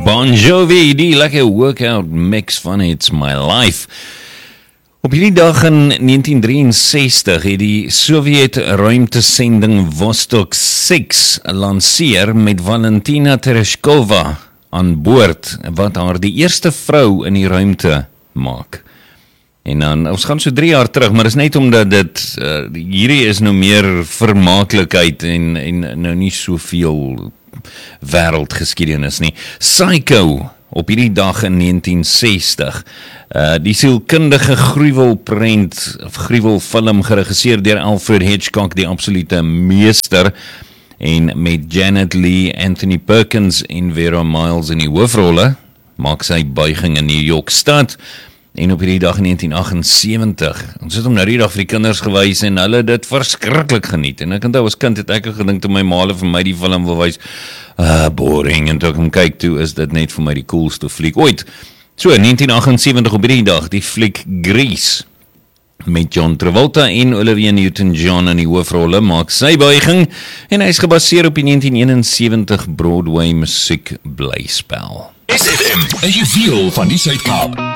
Bon Jovi, die lekker workout mix van It's My Life. Op hierdie dag in 1963 het die Sowjet ruimtesending Vostok 6 lanceer met Valentina Tereshkova aan boord, wat haar die eerste vrou in die ruimte maak. En dan, ons gaan so 3 jaar terug, maar is net omdat dit, hierdie is nou meer vermaaklikheid en nou nie soveel wêreldgeskiedenis nie. Psycho, op hierdie dag in 1960, die sielkundige gruwelprent, of gruwelfilm geregisseer deur Alfred Hitchcock, die absolute meester, en met Janet Leigh, Anthony Perkins en Vera Miles in die hoofrolle, maak sy buiging in New York stad. En op hierdie dag in 1978, ons het hom nou die dag vir die kinders gewys en hulle dit verskriklik geniet. En ek onthou as kind het ek gedink toe my ma vir my die film wil wys, boring, en toe ek hom kyk toe is dit net vir my die coolste fliek ooit. So, 1978 op hierdie dag, die fliek Grease, met John Travolta en Olivia Newton-John in die hoofrolle, maak sy buiging, en hy is gebaseer op die 1971 Broadway musiek blyspel. SFM, 'n juweel van die Suid-Kaap.